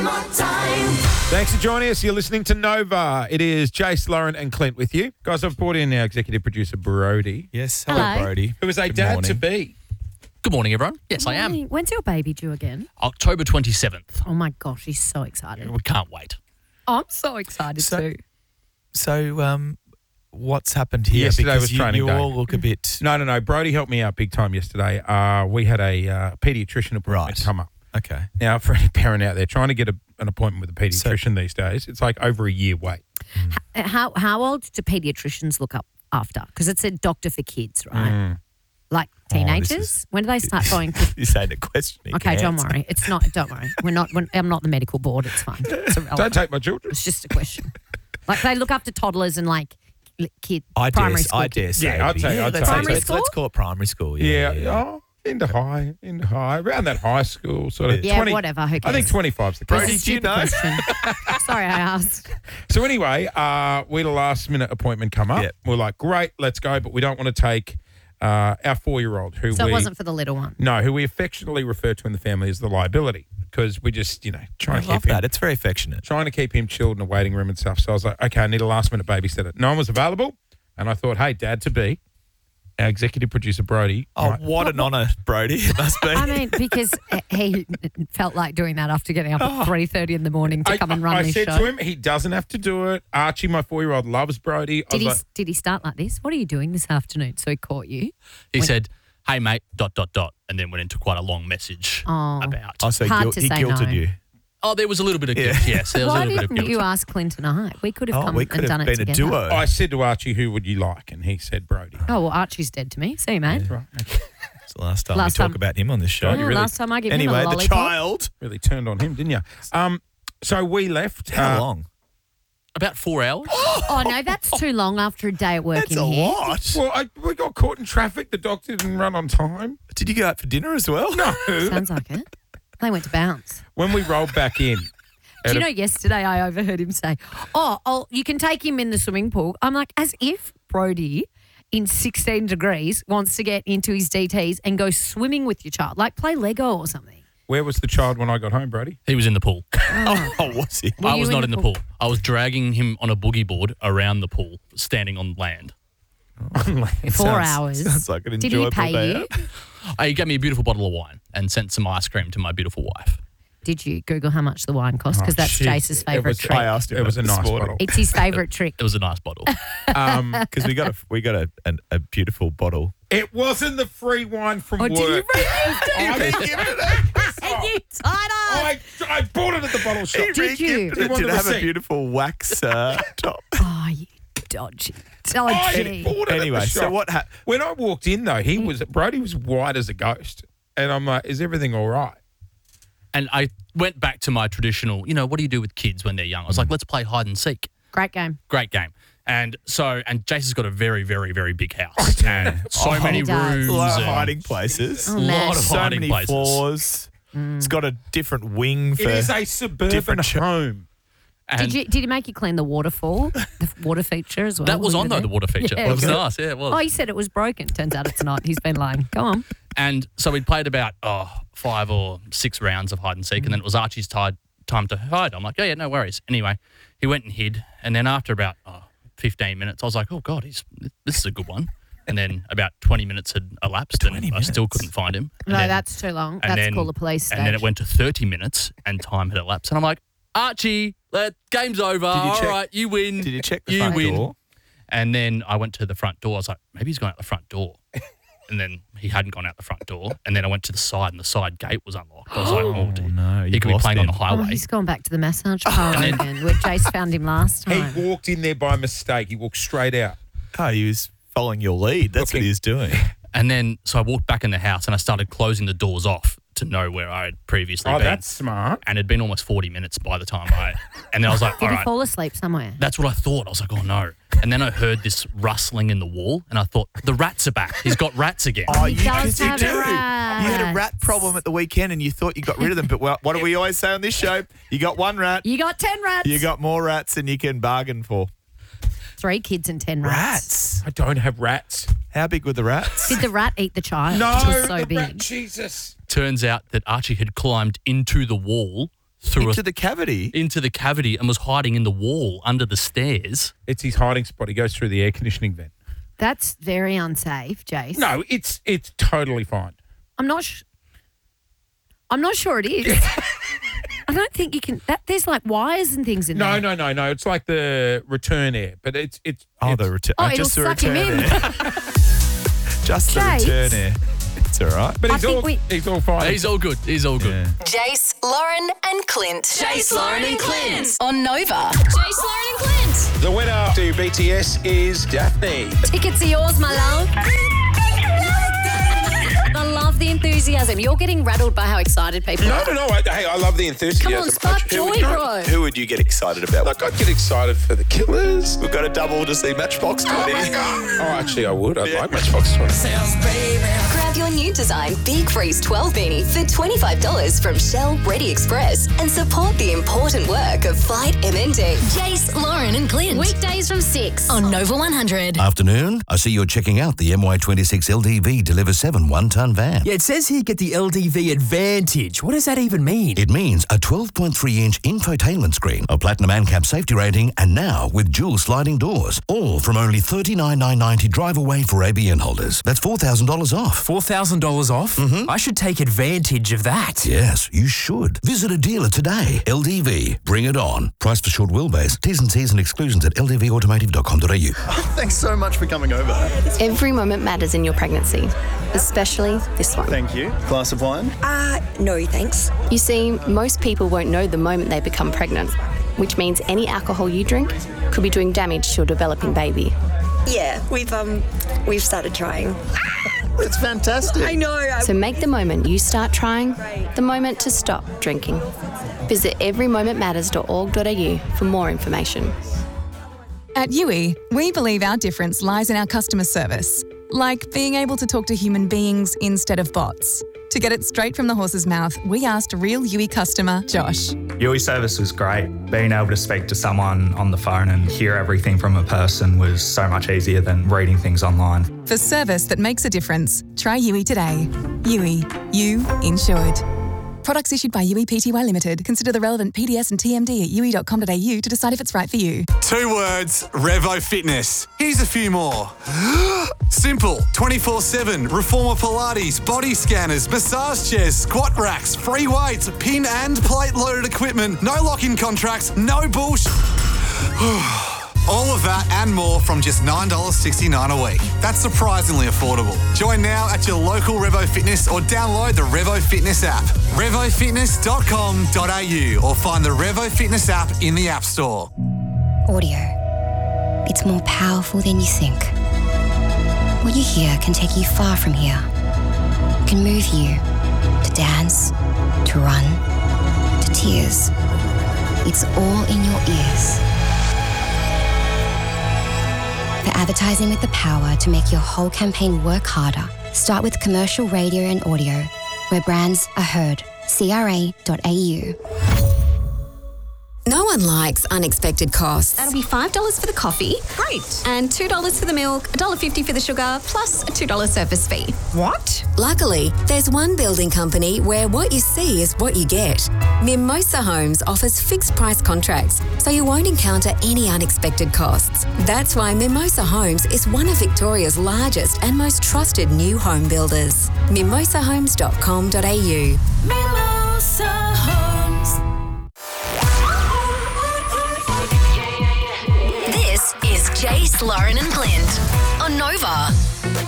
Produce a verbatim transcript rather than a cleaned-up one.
more time. Thanks for joining us. You're listening to Nova. It is Jace, Lauren and Clint with you. Guys, I've brought in our executive producer, Brody, Yes, hello, Hello. Brody. who is a Good dad to morning. be. Good morning, everyone. Yes, I am. Morning. When's your baby due again? October twenty-seventh. Oh my gosh, he's so excited. We can't wait. I'm so excited So- too. So, um, what's happened here? Yesterday because was you, training you day. all look a bit... No, no, no. Brody helped me out big time yesterday. Uh, we had a uh, paediatrician appointment Right. come up. Okay. Now, for any parent out there trying to get a, an appointment with a paediatrician these days, it's like over a year wait. H- How how old do pediatricians look up after? Because it's a doctor for kids, right? Mm. Like Oh, this teenagers. is- When do they start going? You're saying a question. you Okay, can don't answer. worry. It's not. Don't worry. We're not. We're, I'm not the medical board. It's fine. It's irrelevant. Don't take my children. It's just a question. Like they look after toddlers and like li- kid I dare, primary school I dare kids. say. Yeah, I'd it'd be- say- I'd let's, say- Primary let's, school? let's call it primary school. Yeah. Yeah, yeah, yeah. oh, into high, into high, around that high school sort of. Yeah, twenty, whatever. Who I think cares? twenty-five's the Brody, case. It's a do you stupid know? question. Sorry, I asked. So anyway, uh, we had a last minute appointment come up. Yep. We're like, great, let's go, but we don't want to take uh, our four-year-old who So we it wasn't for the little one. no, who we affectionately refer to in the family as the liability because we just, you know, I trying to love keep him, that. It's very affectionate. trying to keep him chilled in a waiting room and stuff. So I was like, okay, I need a last minute babysitter. No one was available, and I thought, hey, dad to be, our executive producer Brody. Oh, right, what an honour, Brody. It must be. I mean, because he felt like doing that after getting up Oh. at three thirty in the morning to I, come and run I this said show. to him, he doesn't have to do it. Archie, my four-year-old, loves Brody. I Did was he, like, did he start like this? What are you doing this afternoon? So he caught you. He said, hey, mate, dot, dot, dot, and then went into quite a long message Oh. about. oh, so Hard guil- to he say guilted no. you. Oh, there was a little bit of Yeah. guilt, yes. There was Why a little bit of didn't guilt. you ask Clint and I? We could have Oh, come we could and have done it been a together. duo. I said to Archie, who would you like? And he said Brody. Oh, well, Archie's dead to me. See you, mate. Right. Okay. It's the last time Last we talk time- about him on this show. Oh, you really- last time I gave him Anyway, a the lollipop. child. Really turned on him, didn't you? Um, so we left. How uh, long? About four hours. Oh, no, that's too long after a day at work That's in a here. lot. Well, I, we got caught in traffic. The doctor didn't run on time. Did you go out for dinner as well? No. Sounds like it. They went to bounce. When we rolled back in. Do you at know, a- yesterday I overheard him say, oh, oh, you can take him in the swimming pool. I'm like, as if Brody in sixteen degrees wants to get into his D Ts and go swimming with your child, like play Lego or something. Where was the child when I got home, Brody? He was in the pool. Oh, was he? Were I you was in not the in the pool? pool. I was dragging him on a boogie board around the pool, standing on land. Four Sounds- hours. Sounds like an Did he enjoyable pay day you? out. Uh, He gave me a beautiful bottle of wine and sent some ice cream to my beautiful wife. Did you Google how much the wine cost? Because Oh, that's shit. Jace's It favourite was- trick. I asked him. It was a this nice morning. bottle. It's his favourite trick. It was a nice bottle. Um, Because we got a we got a, an, a beautiful bottle. it wasn't the free wine from Oh, work. did you bring I didn't give it to And you tied up. I, I bought it at the bottle shop. Did you? Re-gifted He it. wanted Did it to have a see. beautiful wax uh, top? Oh, you dodgy. I Dodgy. bought it at Anyway, the so shop. what happened? When I walked in, though, he was Brody was white as a ghost. And I'm like, is everything all right? And I went back to my traditional, you know, what do you do with kids when they're young? I was like, let's play hide and seek. Great game. Great game. And so, and Jason's got a very, very, very big house. And so Oh, many he does. rooms. A lot of and hiding places. Oh, a lot man. of So hiding many places. floors. It's got a different wing It for. is a suburban different ch- home. And Did you did he make you clean the waterfall, the water feature as well? that was when on, you though, were the there? water feature. Yeah, it was good. nice. Yeah, it was. Oh, he said it was broken. Turns out it's not. He's been lying. Go on. And so we played about oh, five or six rounds of hide and seek, and then it was Archie's tide, time to hide. I'm like, oh, yeah, no worries. Anyway, he went and hid, and then after about oh, fifteen minutes, I was like, oh, God, he's this is a good one. And then about twenty minutes had elapsed, and twenty I still minutes? couldn't find him. And No, then- that's too long. and That's then- call the police stage. And then it went to thirty minutes, and time had elapsed. And I'm like, Archie, let, game's over. Did you All check- right, you win. Did you check the you front win. door? And then I went to the front door. I was like, maybe he's going out the front door. And then he hadn't gone out the front door. And then I went to the side, and the side gate was unlocked. I was like, oh, dear. no, He you've could be lost playing on him. the Oh, highway. he's gone back to the massage parlour again, where Jace found him last He time. walked in there by mistake. He walked straight out. Oh, he was following your lead. That's Looking- what he was doing. And then, so I walked back in the house, and I started closing the doors off to know where I had previously Oh, been. that's smart. And it'd been almost forty minutes by the time I... And then I was like, Did all he right. fall asleep somewhere? That's what I thought. I was like, oh, no. And then I heard this rustling in the wall, and I thought, the rats are back. He's got rats again. Oh, He you, does 'cause you have do. You had a rat rats. problem at the weekend and you thought you got rid of them. But well, what do we always say on this show? You got one rat, You got ten rats. you got more rats than you can bargain for. three kids and ten rats. Rats? I don't have rats. How big were the rats? Did the rat eat the child? No, It was so the big. rat, Jesus. Turns out that Archie had climbed into the wall through Into a, the cavity. into the cavity and was hiding in the wall under the stairs. It's his hiding spot. He goes through the air conditioning vent. That's very unsafe, Jace. No, it's it's totally fine. I'm not. Sh- I'm not sure it is. I don't think you can. That there's like wires and things in No, there. no, no, no. It's like the return air, but it's it's. Oh, it's, the return. Oh, uh, it'll just the suck him return in. air. Just the Jace. return air. It's all right. But I he's think all we- he's all fine. He's all good. He's all good. Yeah. Jace, Lauren, and Clint. Jace, Lauren, and Clint. On Nova. Jace, Lauren, and Clint. The winner to B T S is Daphne. Tickets are yours, my love. I love the enthusiasm. You're getting rattled by how excited people No, are. no, no. I, hey, I love the enthusiasm. Come on, spark Who would joy, you- bro. Who would you get excited about? Like, I'd get excited for the Killers. We've got a double to see Matchbox twenty. Oh, actually, I would. I'd like Matchbox twenty. Grab your new design Big Freeze twelve beanie for twenty-five dollars from Shell Ready Express and support the important work of Fight M N D. Jace, Lauren, and Clint. Weekdays from six on Nova one hundred. Afternoon. I see you're checking out the M Y twenty-six L D V Deliver seven one-ton van. Yeah, it says here get the L D V Advantage. What does that even mean? It means a twelve point three inch infotainment screen, a platinum ANCAP safety rating, and now with dual sliding doors. All from only thirty-nine thousand nine hundred ninety drive away for A B N holders. That's four thousand dollars off. four thousand dollars off? Mm-hmm. I should take advantage of that. Yes, you should. Visit a dealer today. L D V. Bring it on. Price for short wheelbase. T's and C's and exclusions at l d v automotive dot com dot a u. Thanks so much for coming over. Every moment matters in your pregnancy, especially this one. Thank you. Glass of wine? Uh, no, thanks. You see, most people won't know the moment they become pregnant, which means any alcohol you drink could be doing damage to your developing baby. Yeah, we've um we've started trying. It's fantastic. I know. So make the moment you start trying the moment to stop drinking. Visit every moment matters dot org dot a u for more information. At U I, we believe our difference lies in our customer service, like being able to talk to human beings instead of bots. To get it straight from the horse's mouth, we asked real U I customer Josh. U I service was great. Being able to speak to someone on the phone and hear everything from a person was so much easier than reading things online. For service that makes a difference, try U I today. U I, you insured. Products issued by U I Pty Limited. Consider the relevant P D S and T M D at u i dot com dot a u to decide if it's right for you. Two words, Revo Fitness. Here's a few more. Simple, twenty-four seven, Reformer Pilates, body scanners, massage chairs, squat racks, free weights, pin and plate loaded equipment, no lock-in contracts, no bullshit. All of that and more from just nine dollars sixty-nine a week. That's surprisingly affordable. Join now at your local Revo Fitness or download the Revo Fitness app. revo fitness dot com dot a u or find the Revo Fitness app in the App Store. Audio. It's more powerful than you think. What you hear can take you far from here. It can move you to dance, to run, to tears. It's all in your ears. For advertising with the power to make your whole campaign work harder, start with commercial radio and audio, where brands are heard. c r a dot a u. No one likes unexpected costs. That'll be five dollars for the coffee. Great. And two dollars for the milk, one dollar fifty for the sugar, plus a two dollars service fee. What? Luckily, there's one building company where what you see is what you get. Mimosa Homes offers fixed price contracts, so you won't encounter any unexpected costs. That's why Mimosa Homes is one of Victoria's largest and most trusted new home builders. mimosa homes dot com dot a u. Mimosa Homes. This is Jace, Lauren, and Clint on Nova.